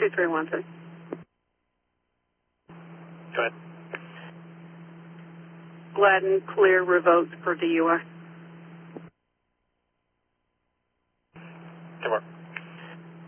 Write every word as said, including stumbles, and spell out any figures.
two three one three. Go ahead. Gladden, clear, revoked for D U I.